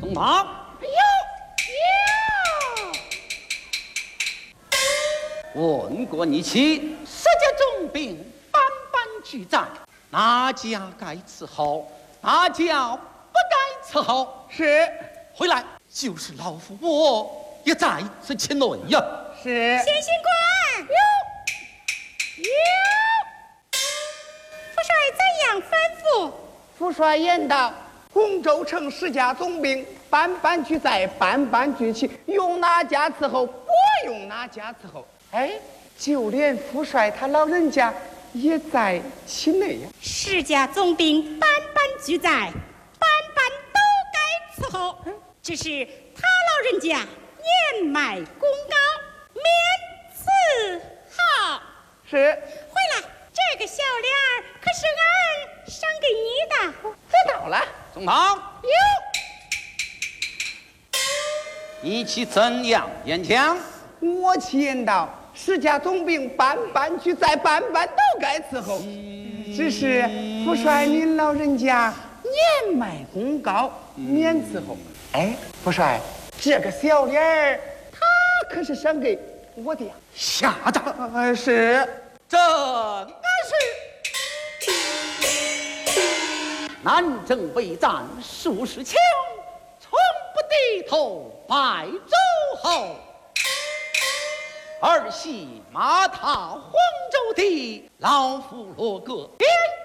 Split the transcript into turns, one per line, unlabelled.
中马。问过你妻，石家重兵斑斑俱在，哪家该伺候，哪家不该伺候？
是，
回来就是老夫我也在此前论呀。
是。
先行官，副帅怎样吩咐？
副帅言道：洪州城10家总兵斑斑俱在，斑斑俱齐，用哪家伺候，不用哪家伺候。哎，就连副帅他老人家也在其内呀。
10家总兵斑斑俱在，斑斑都该伺候，只是他老人家年迈功高，免伺候。
是。
回来，这个小脸儿可是俺赏给你的。
知道了。
中堂你妻怎样言讲？
我妻言道：10家总兵斑斑俱在，斑斑都该伺候。只是副帅您老人家年迈功高，免伺候。哎，副帅，这个小脸儿，他可是赏给我的呀。
下诏。
是。
正是。南征北战数十强，从不低头拜诸侯。儿媳马踏黄州地，老夫落个边